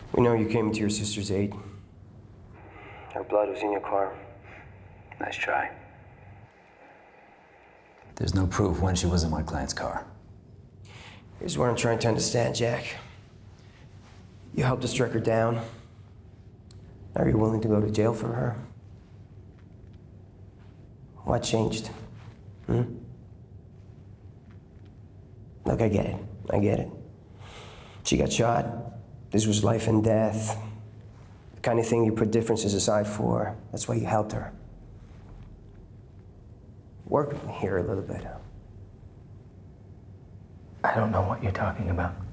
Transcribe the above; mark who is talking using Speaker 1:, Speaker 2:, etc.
Speaker 1: We know you came to your sister's aid. Her blood was in your car.
Speaker 2: Nice try.
Speaker 3: There's no proof when she was in my client's car.
Speaker 1: Here's what I'm trying to understand, Jack. You helped us track her down. Are you willing to go to jail for her? What changed? Look, I get it. I get it. She got shot. This was life and death. The kind of thing you put differences aside for. That's why you helped her. Work with me here a little bit.
Speaker 2: I don't know what you're talking about.